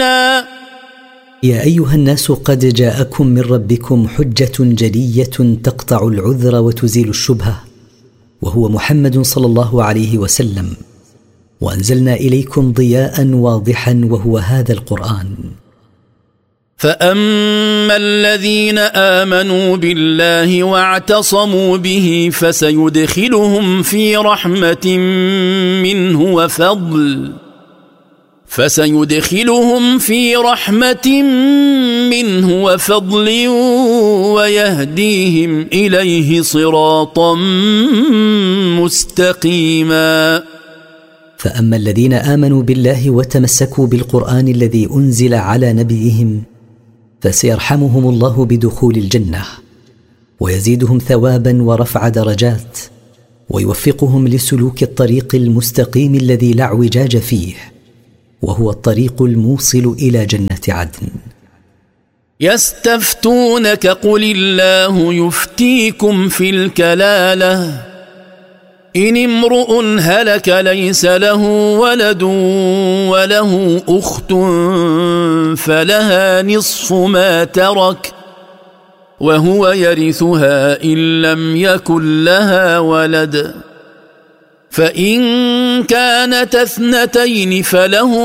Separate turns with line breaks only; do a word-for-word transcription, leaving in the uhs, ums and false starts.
يا أيها الناس قد جاءكم من ربكم حجة جلية تقطع العذر وتزيل الشبهة، وهو محمد صلى الله عليه وسلم، وأنزلنا إليكم ضياء واضحا وهو هذا القرآن.
فأما الذين آمنوا بالله واعتصموا به فسيدخلهم في رحمة منه وفضل فسيدخلهم في رحمة منه وفضل ويهديهم إليه صراطا مستقيما.
فأما الذين آمنوا بالله وتمسكوا بالقرآن الذي أنزل على نبيهم فسيرحمهم الله بدخول الجنة، ويزيدهم ثوابا ورفع درجات، ويوفقهم لسلوك الطريق المستقيم الذي لا اعوجاج فيه، وهو الطريق الموصل إلى جنة عدن.
يستفتونك قل الله يفتيكم في الكلالة إن امرؤ هلك ليس له ولد وله أخت فلها نصف ما ترك وهو يرثها إن لم يكن لها ولد، فإن كانت اثنتين فله